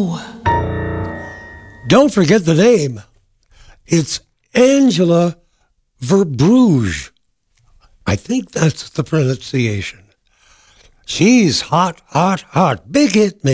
Show. Don't forget the name. It's Angela Verbruge. I think that's the pronunciation. She's hot, hot, hot. Big hit,